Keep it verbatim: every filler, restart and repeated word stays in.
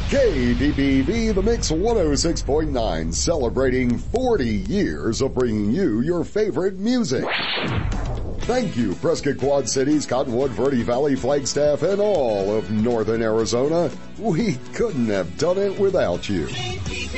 K D P V, The Mix one oh six point nine, celebrating forty years of bringing you your favorite music. Thank you, Prescott Quad Cities, Cottonwood, Verde Valley, Flagstaff, and all of northern Arizona. We couldn't have done it without you.